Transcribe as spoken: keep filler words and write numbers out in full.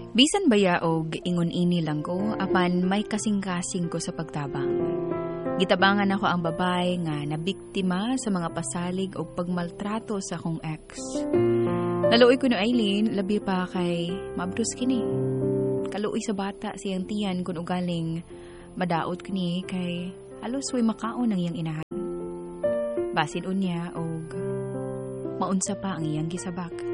Bisan baya og ingon ini lang ko, apan may kasing-kasing ko sa pagtabang. Gitabangan ako ang babay nga nabiktima sa mga pasalig o pagmaltrato sa akong ex. Naluoy ko no Aileen, labi pa kay mabdos kini. Kaluoy sa bata siyang tiyan kung ugaling madaot kini kay halos way makaon ang iyang inahan. Basin unya og maunsa pa ang iyang gisabak.